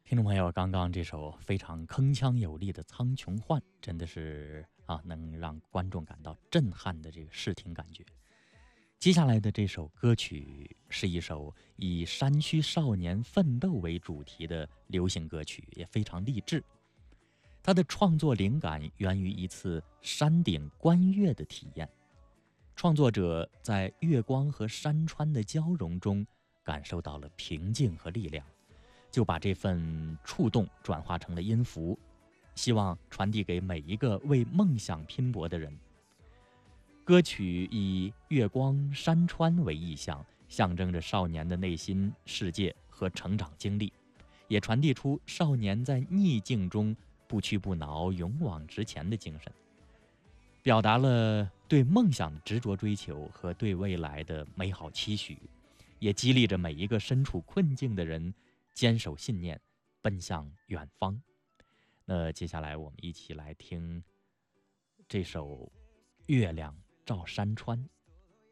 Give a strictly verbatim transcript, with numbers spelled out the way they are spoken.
听众朋友，刚刚这首非常铿锵有力的《苍穹幻》，真的是啊，能让观众感到震撼的这个视听感觉。接下来的这首歌曲是一首以山区少年奋斗为主题的流行歌曲，也非常励志。它的创作灵感源于一次山顶观月的体验，创作者在月光和山川的交融中感受到了平静和力量，就把这份触动转化成了音符，希望传递给每一个为梦想拼搏的人。歌曲以月光、山川为意象，象征着少年的内心世界和成长经历，也传递出少年在逆境中不屈不挠、勇往直前的精神，表达了对梦想的执着追求和对未来的美好期许，也激励着每一个身处困境的人坚守信念，奔向远方。那接下来我们一起来听这首《月亮照山川》。